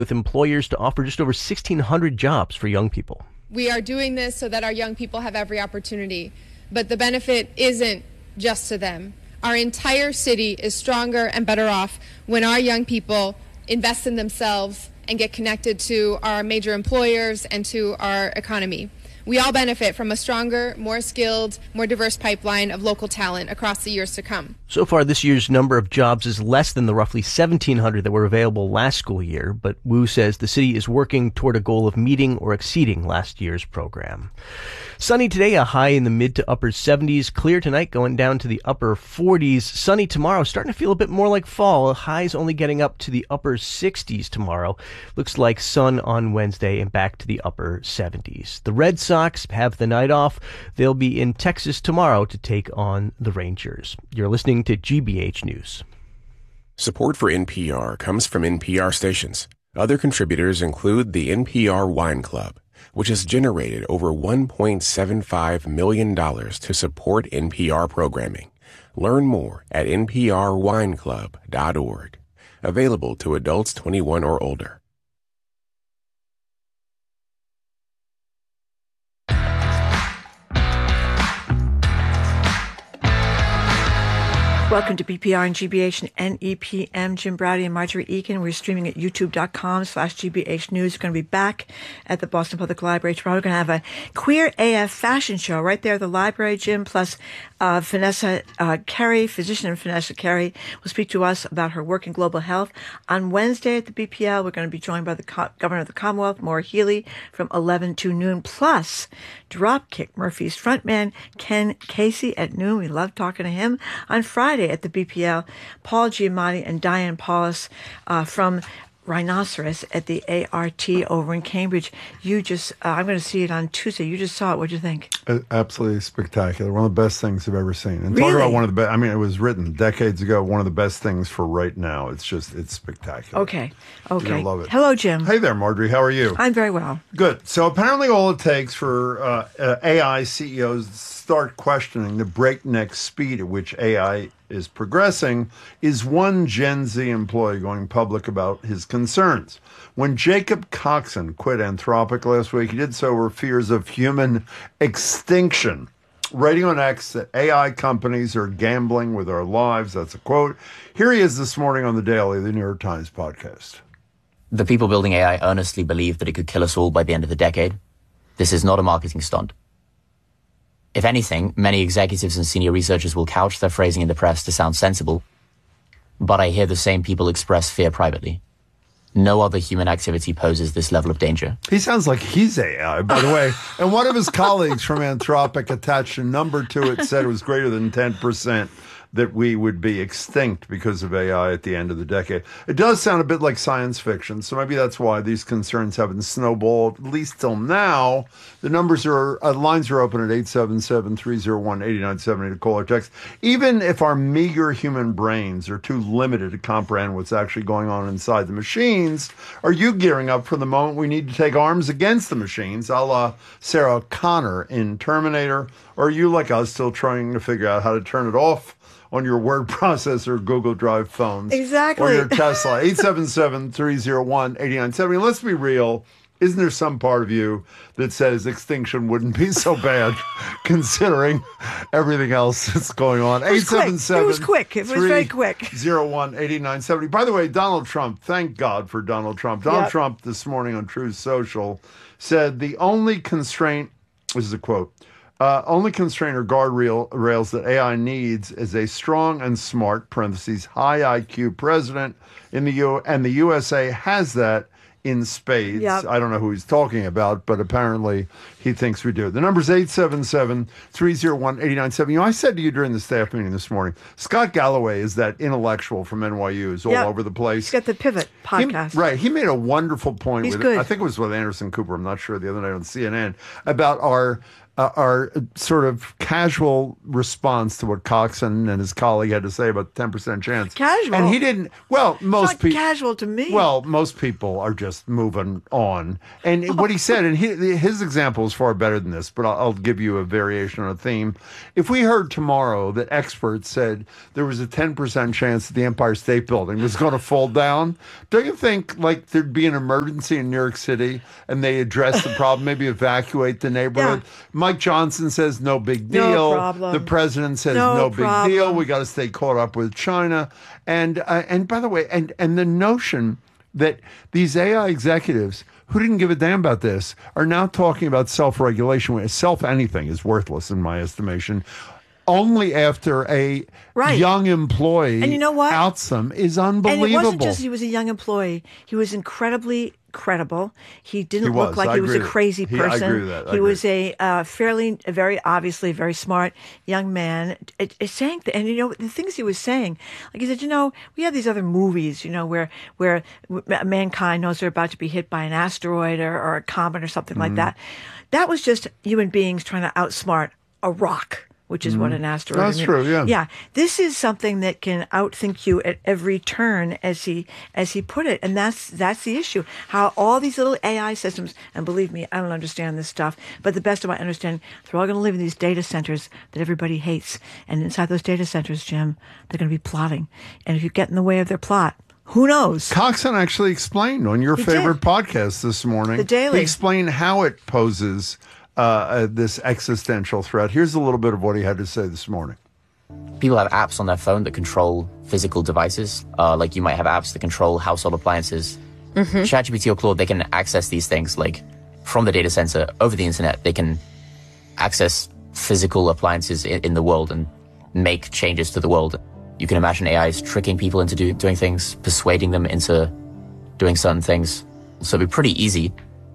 with employers to offer just over 1,600 jobs for young people. We are doing this so that our young people have every opportunity, but the benefit isn't just to them. Our entire city is stronger and better off when our young people invest in themselves and get connected to our major employers and to our economy. We all benefit from a stronger, more skilled, more diverse pipeline of local talent across the years to come. So far, this year's number of jobs is less than the roughly 1,700 that were available last school year, but Wu says the city is working toward a goal of meeting or exceeding last year's program. Sunny today, a high in the mid to upper 70s. Clear tonight, going down to the upper 40s. Sunny tomorrow, starting to feel a bit more like fall. Highs only getting up to the upper 60s tomorrow. Looks like sun on Wednesday and back to the upper 70s. The Red Sox have the night off. They'll be in Texas tomorrow to take on the Rangers. You're listening to GBH News. Support for NPR comes from NPR stations. Other contributors include the NPR Wine Club, which has generated over $1.75 million to support NPR programming. Learn more at nprwineclub.org. Available to adults 21 or older. Welcome to BPR and GBH and NEPM. Jim Browdy and Marjorie Eakin. We're streaming at youtube.com/GBH News. We're going to be back at the Boston Public Library tomorrow. We're going to have a Queer AF fashion show right there at the library, Jim, plus Vanessa Carey, physician Vanessa Carey, will speak to us about her work in global health. On Wednesday at the BPL, we're going to be joined by the Governor of the Commonwealth, Maura Healey, from 11 to noon, plus Dropkick Murphys frontman Ken Casey at noon. We love talking to him. On Friday at the BPL, Paul Giamatti and Diane Paulus from Rhinoceros at the ART over in Cambridge. You just, I'm going to see it on Tuesday. You just saw it. What do you think? Absolutely spectacular. One of the best things I've ever seen. And really? Talk about one of the best. I mean, it was written decades ago. One of the best things for right now. It's spectacular. Okay. You're going to love it. Hello, Jim. Hey there, Marjorie. How are you? I'm very well. Good. So apparently all it takes for AI CEOs to start questioning the breakneck speed at which AI is progressing is one Gen Z employee going public about his concerns. When Jacob Coxon quit Anthropic last week, he did so over fears of human extinction, writing on X that AI companies are gambling with our lives. That's a quote. Here he is this morning on The Daily, the New York Times podcast. The people building AI earnestly believe that it could kill us all by the end of the decade. This is not a marketing stunt. If anything, many executives and senior researchers will couch their phrasing in the press to sound sensible, but I hear the same people express fear privately. No other human activity poses this level of danger. He sounds like he's AI, by the way. And one of his colleagues from Anthropic attached a number to it, said it was greater than 10% that we would be extinct because of AI at the end of the decade. It does sound a bit like science fiction, so maybe that's why these concerns haven't snowballed, at least till now. The lines are open at 877-301-8970 to call or text. Even if our meager human brains are too limited to comprehend what's actually going on inside the machines, are you gearing up for the moment we need to take arms against the machines, a la Sarah Connor in Terminator? Or are you, like us, still trying to figure out how to turn it off on your word processor, Google Drive phones? Exactly. Or your Tesla? 877-301-8970. Let's be real. Isn't there some part of you that says extinction wouldn't be so bad considering everything else that's going on? 877. It was quick. It was very quick. 301-8970. By the way, Donald Trump, thank God for Donald Trump. Donald Trump this morning on Truth Social said the only constraint, this is a quote, only constraint or guardrails that AI needs is a strong and smart, parentheses, high IQ president in the and the USA has that in spades. Yep. I don't know who he's talking about, but apparently he thinks we do. The number's 877-301-8970. You know, I said to you during the staff meeting this morning, Scott Galloway is that intellectual from NYU, who's all over the place. He's got the Pivot podcast. He made a wonderful point. He's good. I think it was with Anderson Cooper, I'm not sure, the other night on CNN, about our our sort of casual response to what Coxon and his colleague had to say about the 10% chance. Casual? And he didn't, well, most people. Casual to me. Well, most people are just moving on. And what he said, and his example is far better than this, but I'll give you a variation on a theme. If we heard tomorrow that experts said there was a 10% chance that the Empire State Building was going to fall down, don't you think like there'd be an emergency in New York City and they address the problem, maybe evacuate the neighborhood? Yeah. Mike Johnson says no big deal. No problem. The president says no big problem. deal. We got to stay caught up with China. And by the way, and the notion that these AI executives who didn't give a damn about this are now talking about self-regulation. Self-anything is worthless in my estimation. Only after a young employee and you know what? outs them is unbelievable. And it wasn't just he was a young employee. He was incredibly credible. He didn't look like he was a crazy person. I agree with that. He was a very obviously very smart young man. Saying and you know the things he was saying, like he said, you know, we have these other movies, you know, where mankind knows they're about to be hit by an asteroid or a comet or something like that. That was just human beings trying to outsmart a rock, which is what an asteroid is. That's true, yeah. Yeah. This is something that can outthink you at every turn, as he put it. And that's the issue. How all these little AI systems, and believe me, I don't understand this stuff, but the best of my understanding, they're all going to live in these data centers that everybody hates. And inside those data centers, Jim, they're going to be plotting. And if you get in the way of their plot, who knows? Coxon actually explained on your favorite podcast this morning. The Daily. He explained how it poses this existential threat. Here's a little bit of what he had to say this morning. People have apps on their phone that control physical devices. Like you might have apps that control household appliances. ChatGPT or Claude, they can access these things like from the data center over the internet. They can access physical appliances in the world and make changes to the world. You can imagine AI is tricking people into doing things, persuading them into doing certain things. So it'd be pretty easy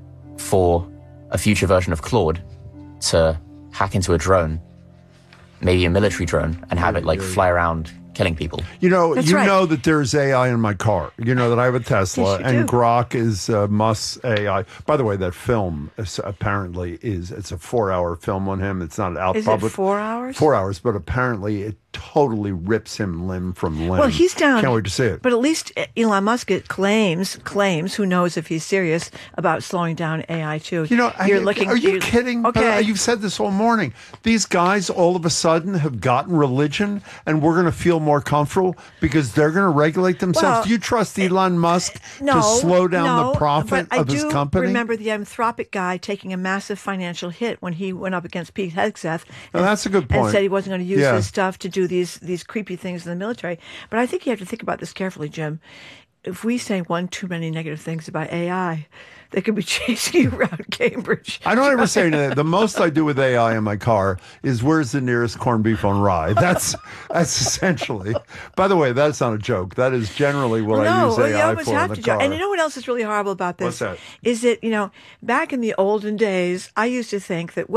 for a future version of Claude to hack into a drone, maybe a military drone, and have it like fly around killing people. You know, That's right. know that there's AI in my car. You know that I have a Tesla, Yes, you and do. Grok is Musk's AI. By the way, that film apparently it's a 4-hour film on him. It's not out Is public. it 4 hours? 4 hours, but apparently it totally rips him limb from limb. Well, he's down. Can't wait to see it. But at least Elon Musk claims, who knows if he's serious about slowing down AI too. You know, are you kidding? Okay. You've said this all morning. These guys all of a sudden have gotten religion, and we're going to feel more comfortable because they're going to regulate themselves. Well, Do you trust Elon Musk to slow down the profit but of his company? I do remember the Anthropic guy taking a massive financial hit when he went up against Pete Hegseth. Well, that's a good point. And said he wasn't going to use Yeah. this stuff to do these creepy things in the military. But I think you have to think about this carefully, Jim. If we say one too many negative things about AI, they could be chasing you around Cambridge. I don't ever say that. The most I do with AI in my car is where's the nearest corned beef on rye. That's essentially. By the way, that's not a joke. That is generally what I use you AI almost for have in the to. car. And you know what else is really horrible about this? What's that? Is that, back in the olden days, I used to think that,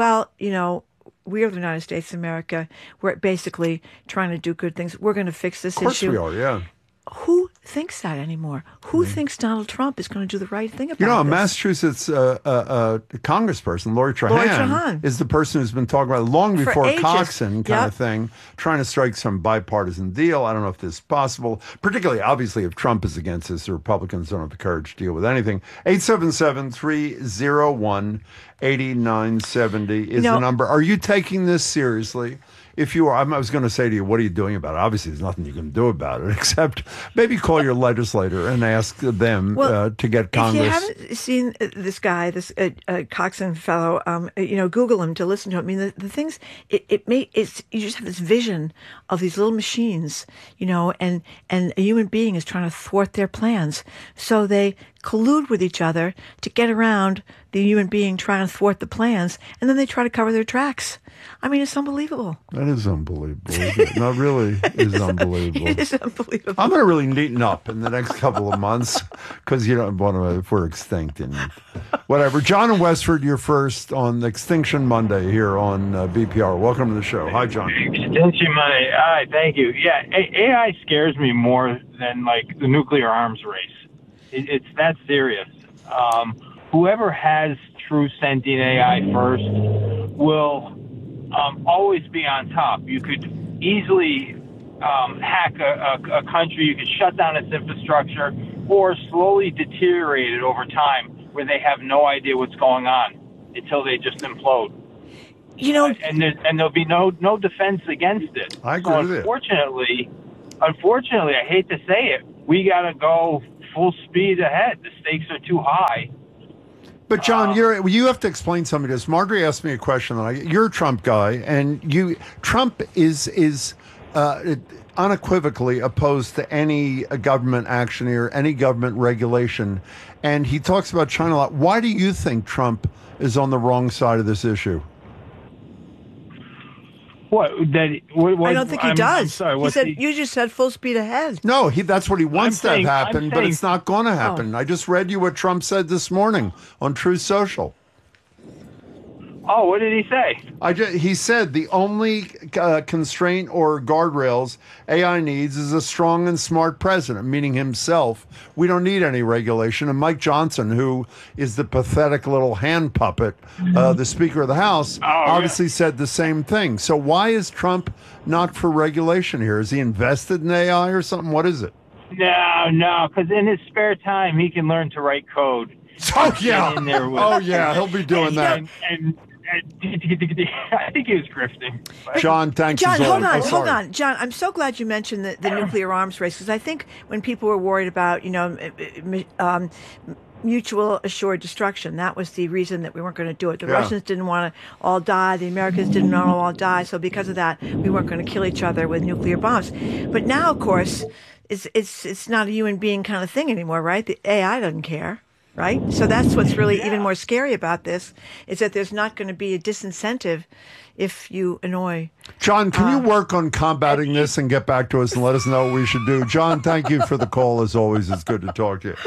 we are the United States of America. We're basically trying to do good things. We're going to fix this Of course issue. we are, yeah. Who thinks that anymore? Who thinks Donald Trump is going to do the right thing about You know, a this? Massachusetts congressperson, Lori Trahan, is the person who's been talking about it long For before ages. Coxon kind Yep. of thing, trying to strike some bipartisan deal. I don't know if this is possible, particularly, obviously, if Trump is against this, the Republicans don't have the courage to deal with anything. 877-301-8970 is the number. Are you taking this seriously? If you are, I was going to say to you, what are you doing about it? Obviously, there's nothing you can do about it except maybe call your legislator and ask them to get Congress. If you haven't seen this guy, this Coxon fellow, Google him to listen to him. I mean, the things you just have this vision of these little machines, and a human being is trying to thwart their plans, so they collude with each other to get around the human being trying to thwart the plans, and then they try to cover their tracks. I mean, it's unbelievable. That is unbelievable, isn't it? No, really is unbelievable. It is unbelievable. I'm going to really neaten up in the next couple of months because if we're extinct and whatever. John in Westford, you're first on Extinction Monday here on BPR. Welcome to the show. Hi, John. Extinction Monday. All right, thank you. Yeah, AI scares me more than the nuclear arms race. It's that serious. Whoever has true sentient AI first will always be on top. You could easily hack a country. You could shut down its infrastructure or slowly deteriorate it over time where they have no idea what's going on until they just implode. You know, And there'll be no defense against it. I agree with it. Unfortunately, I hate to say it, we got to go full speed ahead. The stakes are too high. But John, you have to explain something to this. Marjorie asked me a question. You're a Trump guy, and Trump is unequivocally opposed to any government action or any government regulation, and he talks about China a lot. Why do you think Trump is on the wrong side of this issue? What? I don't think he does. I'm sorry, you just said full speed ahead. No, that's what he wants to have happen, but it's not going to happen. Oh. I just read you what Trump said this morning on Truth Social. Oh, what did he say? He said the only constraint or guardrails AI needs is a strong and smart president, meaning himself. We don't need any regulation. And Mike Johnson, who is the pathetic little hand puppet, the Speaker of the House, obviously said the same thing. So why is Trump not for regulation here? Is he invested in AI or something? What is it? No, because in his spare time, he can learn to write code. Oh, yeah. He'll be doing that. And I think he was grifting. John, thanks. John, hold on. John, I'm so glad you mentioned the nuclear arms race, because I think when people were worried about, mutual assured destruction, that was the reason that we weren't going to do it. The Russians didn't want to all die. The Americans didn't want to all die. So because of that, we weren't going to kill each other with nuclear bombs. But now, of course, it's not a human being kind of thing anymore, right? The AI doesn't care. Right? So that's what's really even more scary about this, is that there's not going to be a disincentive if you annoy. John, can you work on combating this and get back to us and let us know what we should do? John, thank you for the call. As always, it's good to talk to you.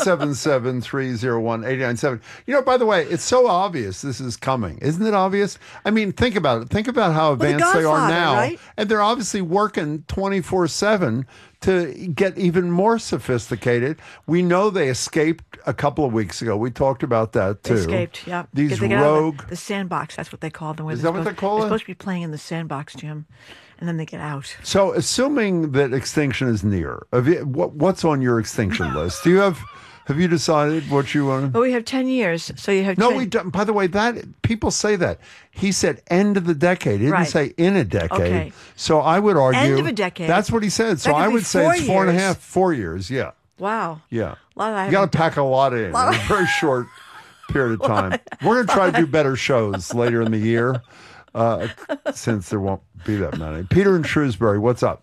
877-301-897. By the way, it's so obvious this is coming. Isn't it obvious? I mean, think about it. Think about how advanced they are now. Right? And they're obviously working 24/7 to get even more sophisticated. We know they escaped a couple of weeks ago. We talked about that, too. They escaped, yeah. These they rogue... the sandbox, that's what they call them. Is that what they call it? They're supposed to be playing in the sandbox, Jim, and then they get out. So, assuming that extinction is near, what's on your extinction list? Have you decided what you want? Well, we have 10 years, so you have. No, we don't. By the way, that people say that. He said end of the decade. He didn't say in a decade. Okay. So I would argue end of a decade. That's what he said. So I would say it's 4.5, 4 years. Yeah. Wow. Yeah. You got to pack a lot in a very short period of time. We're going to try to do better shows later in the year, since there won't be that many. Peter in Shrewsbury, what's up?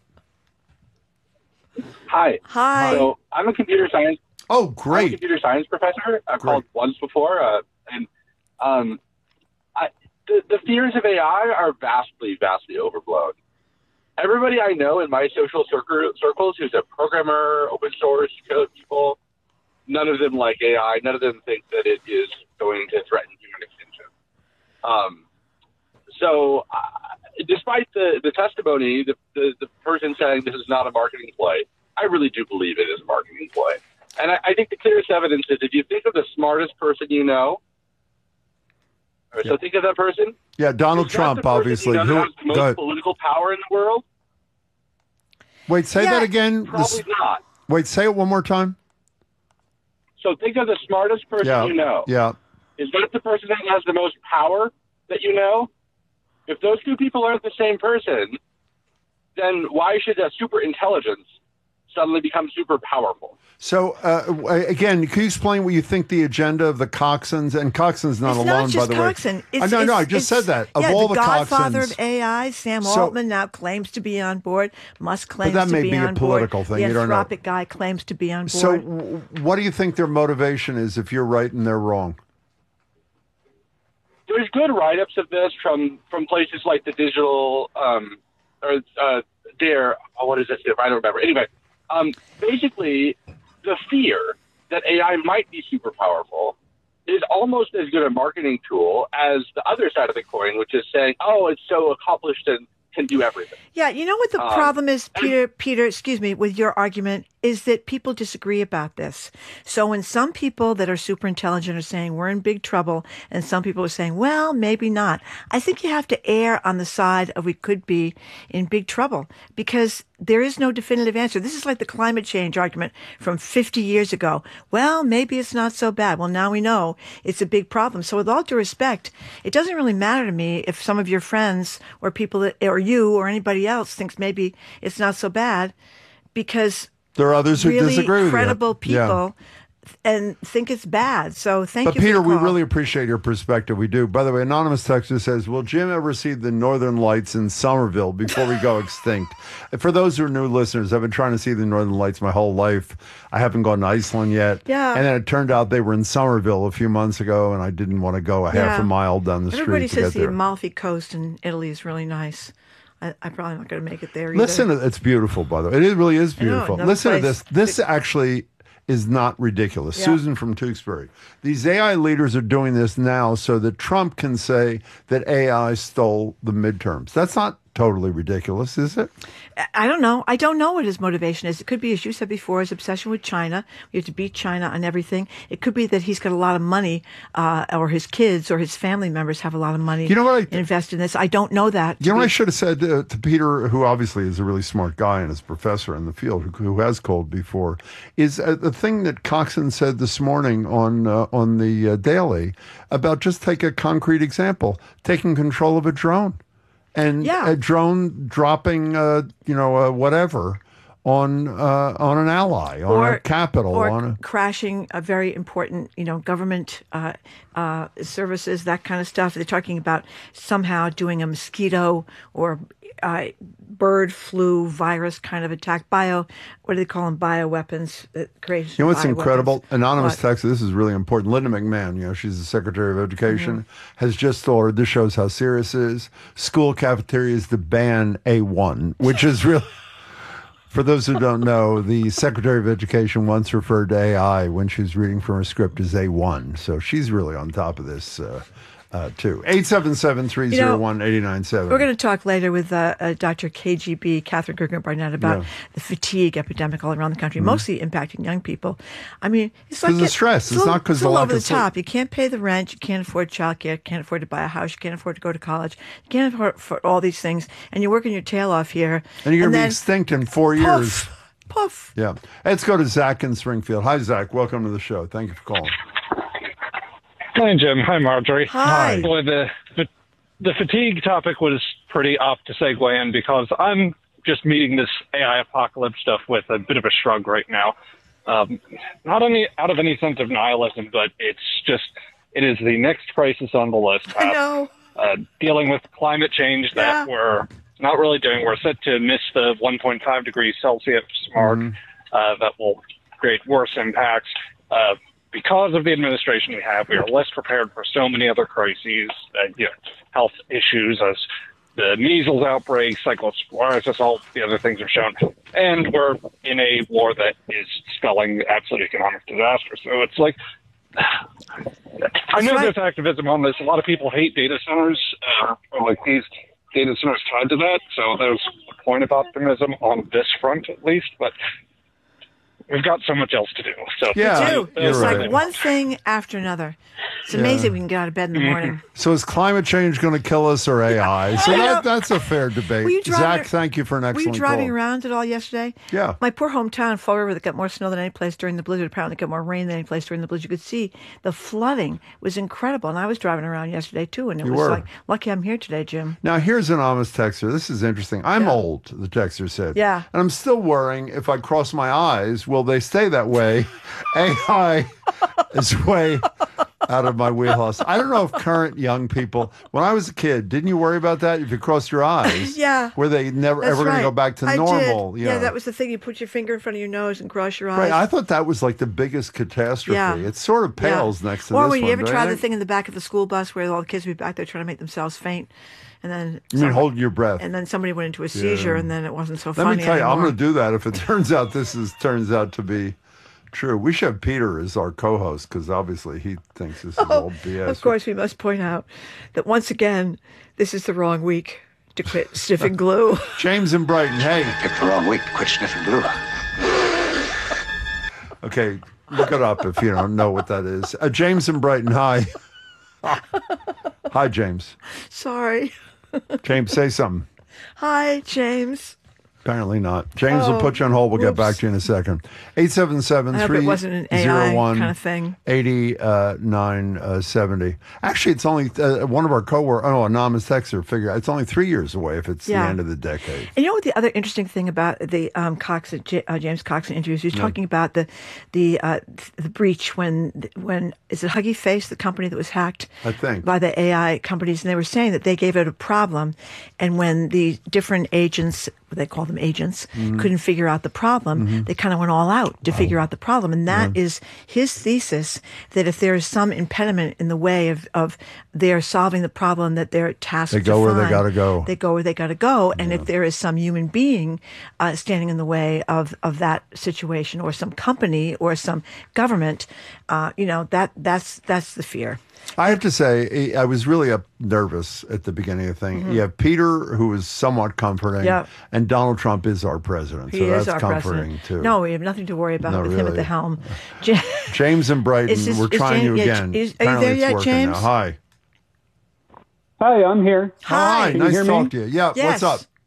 Hi. So I'm a computer science. Oh, great! I'm a computer science professor. I've called once before, the fears of AI are vastly overblown. Everybody I know in my social circles who's a programmer, open source code people, none of them like AI. None of them think that it is going to threaten human extinction. Despite the testimony, the person saying this is not a marketing play, I really do believe it is a marketing play. And I think the clearest evidence is if you think of the smartest person you know, so think of that person. Yeah, Donald Trump, obviously. Who has the most political power in the world? Wait, say that again. Probably not. Wait, say it one more time. So think of the smartest person you know. Yeah. Is that the person that has the most power that you know? If those two people aren't the same person, then why should a super intelligence suddenly become super powerful? So, again, can you explain what you think the agenda of the Coxons, and Coxon's not alone, by the way. Coxon. I just said that. Of all the godfather Coxons, of AI, Sam Altman now claims to be on board. Musk claims to be on board. But that may be a political thing. The you don't know. Anthropic guy claims to be on board. So, what do you think their motivation is if you're right and they're wrong? There's good write-ups of this from places like the Digital, what is it? I don't remember. Anyway, basically, the fear that AI might be super powerful is almost as good a marketing tool as the other side of the coin, which is saying, oh, it's so accomplished and can do everything. Yeah, you know what the problem is, Peter, excuse me, with your argument is that people disagree about this. So when some people that are super intelligent are saying we're in big trouble, and some people are saying, well, maybe not, I think you have to err on the side of we could be in big trouble because there is no definitive answer. This is like the climate change argument from 50 years ago. Well, maybe it's not so bad. Well, now we know it's a big problem. So with all due respect, it doesn't really matter to me if some of your friends or people that, or you or anybody else thinks maybe it's not so bad because there are others who really disagree with credible you. people and think it's bad. So thank But you Peter, for the we call. really appreciate your perspective. We do. By the way, Anonymous Texter says, will Jim ever see the Northern Lights in Somerville before we go extinct? For those who are new listeners, I've been trying to see the Northern Lights my whole life. I haven't gone to Iceland yet. Yeah. And then it turned out they were in Somerville a few months ago, and I didn't want to go a half a mile down the Everybody street to says get the there. Amalfi Coast in Italy is really nice. I'm probably not going to make it there either. Listen, it's beautiful, by the way. It really is beautiful. another Listen to place. this. This actually is not ridiculous. Yeah. Susan from Tewksbury. These AI leaders are doing this now so that Trump can say that AI stole the midterms. That's not totally ridiculous, is it? I don't know. I don't know what his motivation is. It could be, as you said before, his obsession with China. We have to beat China on everything. It could be that he's got a lot of money, or his kids or his family members have a lot of money You know what invest in this. I don't know that. You know what I should have said to Peter, who obviously is a really smart guy and is a professor in the field, who has called before, is the thing that Coxon said this morning on the Daily about just take a concrete example, taking control of a drone. And a drone dropping, whatever on an ally, on a capital, or crashing a very important, government services, that kind of stuff. They're talking about somehow doing a mosquito or bird flu virus kind of attack. What do they call them? Bioweapons that create. You know what's bioweapons. incredible? Anonymous What? text, this is really important. Linda McMahon, she's the Secretary of Education, has just ordered, this shows how serious it is, school cafeterias to ban A1, which is really, for those who don't know, the Secretary of Education once referred to AI when she was reading from her script as A1. So she's really on top of this, too. 877-301-8097. We're going to talk later with Dr. KGB, Catherine Gergen Barnett, about the fatigue epidemic all around the country, mostly impacting young people. I mean, it's like the stress. It's not because it's of all lack over of the top. You can't pay the rent. You can't afford childcare. You can't afford to buy a house. You can't afford to go to college. You can't afford all these things. And you're working your tail off here. And you're going to be extinct in 4 years. Poof. Yeah. Let's go to Zach in Springfield. Hi, Zach. Welcome to the show. Thank you for calling. Hi, Jim. Hi, Marjorie. Hi. Boy, the fatigue topic was pretty apt to segue in because I'm just meeting this AI apocalypse stuff with a bit of a shrug right now. Not only out of any sense of nihilism, but it is the next crisis on the list. I know. Dealing with climate change that we're not really doing. We're set to miss the 1.5 degrees Celsius mark that will create worse impacts. Because of the administration we have, we are less prepared for so many other crises, health issues as the measles outbreak, cyclosporiasis, all the other things are shown. And we're in a war that is spelling absolute economic disaster. So it's like, I know there's activism on this. A lot of people hate data centers, or like these data centers tied to that. So there's a point of optimism on this front, at least. But we've got so much else to do. So It's like one thing after another. It's amazing we can get out of bed in the morning. So is climate change going to kill us or AI? So that's a fair debate. Zach, thank you for an excellent Were you driving call. around at all yesterday? Yeah. My poor hometown, Fall River, that got more snow than any place during the blizzard. Apparently got more rain than any place during the blizzard. You could see the flooding was incredible. And I was driving around yesterday, too. And it was like, lucky I'm here today, Jim. Now, here's an anonymous texter. This is interesting. I'm old, the texter said. Yeah. And I'm still worrying if I cross my eyes, will they stay that way? AI is way out of my wheelhouse. I don't know if current young people, when I was a kid, didn't you worry about that? If you crossed your eyes, were they never ever going to go back to normal? Did. Yeah, that was the thing. You put your finger in front of your nose and cross your eyes. Right. I thought that was like the biggest catastrophe. Yeah. It sort of pales next to this one. Or when you ever try the thing in the back of the school bus where all the kids would be back there trying to make themselves faint. And then you mean holding your breath. And then somebody went into a seizure and then it wasn't so funny Let me tell you, anymore. I'm going to do that if it turns out turns out to be true. We should have Peter as our co-host because obviously he thinks this is all BS. Of course, we must point out that once again, this is the wrong week to quit sniffing glue. James in Brighton, hey. Picked the wrong week to quit sniffing glue. Okay, look it up if you don't know what that is. James in Brighton, hi. Hi, James. Sorry. James, say something. Hi, James. Apparently not. James will put you on hold. We'll get back to you in a second. 877 I hope it wasn't an AI kind of thing. 8970. Actually, it's only one of our anonymous texter figure. It's only 3 years away if it's the end of the decade. And you know what the other interesting thing about the James Coxon interviews? He was talking about the breach when is it Huggy Face, the company that was hacked? I think by the AI companies, and they were saying that they gave it a problem, and when the different agents, they call them agents, couldn't figure out the problem, they kind of went all out to figure out the problem. And that is his thesis, that if there is some impediment in the way of their solving the problem that they're tasked to find, they go where they got to go. They go where they got to go. And if there is some human being standing in the way of that situation, or some company or some government, that's the fear. I have to say, I was really nervous at the beginning of the thing. You have Peter, who is somewhat comforting, and Donald Trump is our president. He is that's our comforting, president. too. No, we have nothing to worry about with him at the helm. James and Brighton, we're trying you again. Are you there yet, James? Now. Hi. Hi, I'm here. Hi, nice to talk to you. Yeah, yes. What's up?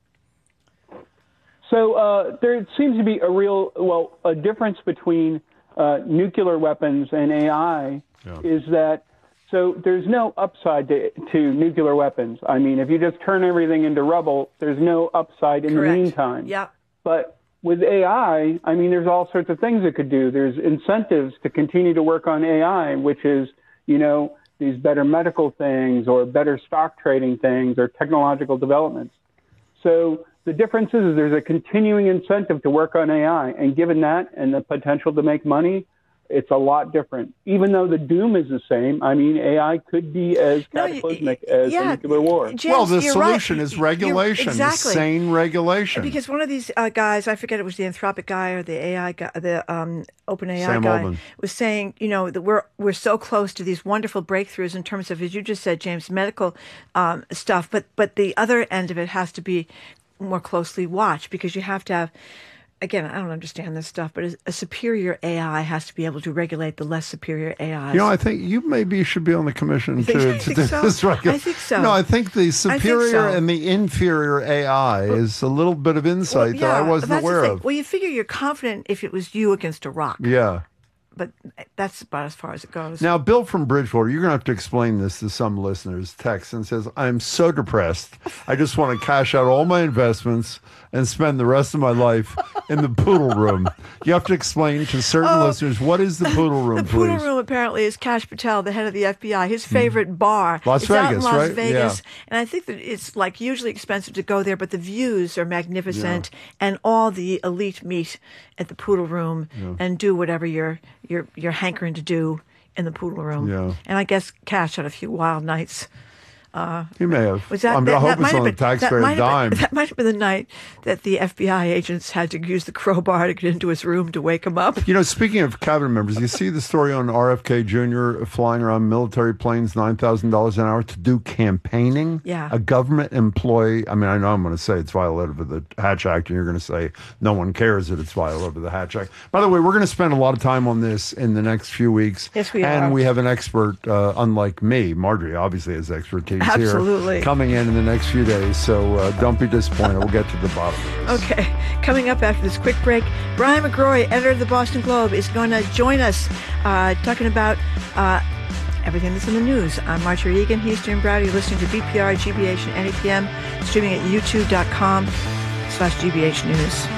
So there seems to be a difference between nuclear weapons and AI is that, so there's no upside to nuclear weapons. I mean, if you just turn everything into rubble, there's no upside in the meantime. Yeah. But with AI, I mean, there's all sorts of things it could do. There's incentives to continue to work on AI, which is, these better medical things or better stock trading things or technological developments. So the difference is there's a continuing incentive to work on AI. And given that and the potential to make money, it's a lot different. Even though the doom is the same, I mean, AI could be as cataclysmic as a nuclear war. James, the solution is regulation, exactly. Sane regulation. Because one of these guys, I forget it was the Anthropic guy or the AI guy, the OpenAI Sam guy, Altman, was saying, that we're so close to these wonderful breakthroughs in terms of, as you just said, James, medical stuff, but the other end of it has to be more closely watched, because you have to have, again, I don't understand this stuff, but a superior AI has to be able to regulate the less superior AIs. I think you maybe should be on the commission to do this regulation. I think so. No, I think the superior and the inferior AI is a little bit of insight that I wasn't aware of. Well, you figure you're confident if it was you against a rock. Yeah. But that's about as far as it goes. Now, Bill from Bridgewater, you're going to have to explain this to some listeners. Texts and says, I'm so depressed. I just want to cash out all my investments and spend the rest of my life in the poodle room. You have to explain to certain listeners, what is the poodle room, The poodle room apparently is Kash Patel, the head of the FBI, his favorite bar. Las it's Vegas, out in Las right? Vegas. Yeah. And I think that it's like usually expensive to go there, but the views are magnificent, and all the elite meet at the poodle room and do whatever you're hankering to do in the poodle room. Yeah. And I guess Kash had a few wild nights. He may have. I hope it's on the taxpayer's dime. That might have been the night that the FBI agents had to use the crowbar to get into his room to wake him up. Speaking of cabinet members, you see the story on RFK Jr. flying around military planes, $9,000 an hour to do campaigning? Yeah. A government employee. I mean, I know I'm going to say it's violative of the Hatch Act, and you're going to say no one cares that it's violative of the Hatch Act. By the way, we're going to spend a lot of time on this in the next few weeks. Yes, we are. And we have an expert, unlike me. Marjorie obviously has expertise. Absolutely. Here coming in the next few days. So don't be disappointed. We'll get to the bottom of this. Okay. Coming up after this quick break, Brian McGrory, editor of the Boston Globe, is going to join us talking about everything that's in the news. I'm Marjorie Egan. He's Jim Browder. You're listening to BPR, GBH, and NEPM, streaming at youtube.com/GBH News.